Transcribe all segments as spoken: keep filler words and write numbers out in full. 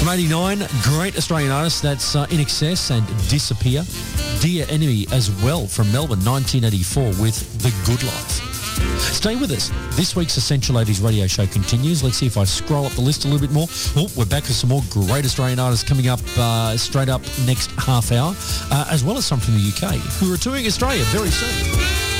From eighty-nine, great Australian artists, that's uh, In Excess and Disappear. Dear Enemy as well from Melbourne, nineteen eighty-four with The Good Life. Stay with us. This week's Essential eighties radio show continues. Let's see if I scroll up the list a little bit more. Oh, we're back with some more great Australian artists coming up uh, straight up next half hour, uh, as well as some from the U K who are touring Australia very soon.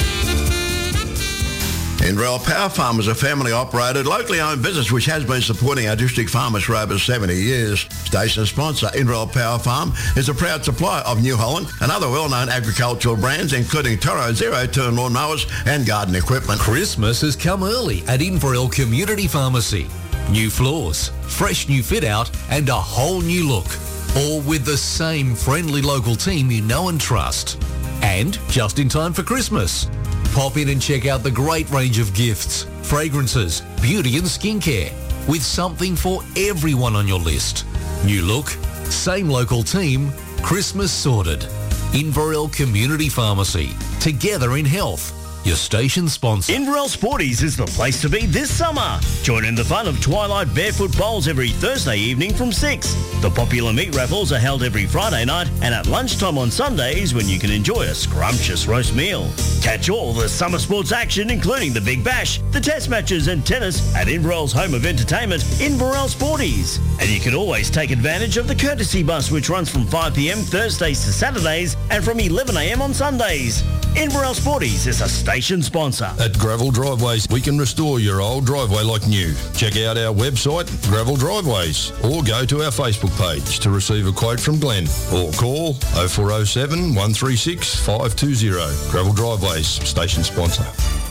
Inverell Power Farm is a family-operated, locally-owned business which has been supporting our district farmers for over seventy years. Station sponsor Inverell Power Farm is a proud supplier of New Holland and other well-known agricultural brands, including Toro zero-turn lawn mowers and garden equipment. Christmas has come early at Inverell Community Pharmacy. New floors, fresh new fit-out and a whole new look. All with the same friendly local team you know and trust. And just in time for Christmas. Pop in and check out the great range of gifts, fragrances, beauty and skincare, with something for everyone on your list. New look, same local team, Christmas sorted. Inverell Community Pharmacy, together in health. Your station sponsor. Inverell Sporties is the place to be this summer. Join in the fun of Twilight Barefoot Bowls every Thursday evening from six. The popular meat raffles are held every Friday night and at lunchtime on Sundays when you can enjoy a scrumptious roast meal. Catch all the summer sports action, including the Big Bash, the test matches and tennis at Inverell's home of entertainment, Inverell Sporties. And you can always take advantage of the courtesy bus, which runs from five p.m. Thursdays to Saturdays and from eleven a.m. on Sundays. Inverell Sporties is a station sponsor. At Gravel Driveways, we can restore your old driveway like new. Check out our website, Gravel Driveways, or go to our Facebook page to receive a quote from Glenn, or call oh four oh seven, one three six, five two zero. Gravel Driveways, station sponsor.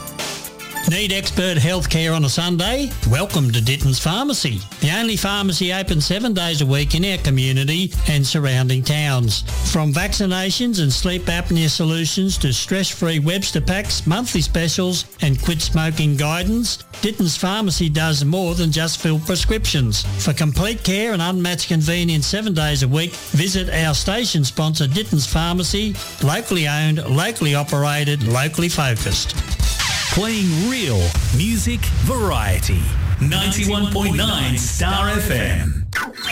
Need expert healthcare on a Sunday? Welcome to Ditton's Pharmacy, the only pharmacy open seven days a week in our community and surrounding towns. From vaccinations and sleep apnea solutions to stress-free Webster packs, monthly specials and quit smoking guidance, Ditton's Pharmacy does more than just fill prescriptions. For complete care and unmatched convenience seven days a week, visit our station sponsor Ditton's Pharmacy, locally owned, locally operated, locally focused. Playing real music variety. ninety-one point nine Star F M.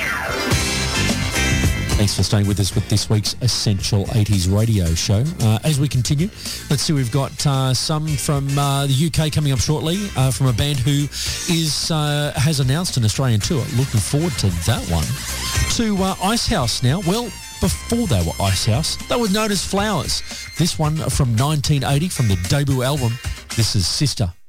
Thanks for staying with us with this week's Essential eighties radio show. Uh, as we continue, let's see, we've got uh, some from uh, the U K coming up shortly uh, from a band who is uh, has announced an Australian tour. Looking forward to that one. To uh, Icehouse now. Well, before they were Icehouse, they were known as Flowers. This one from nineteen eighty from the debut album. This is Sister.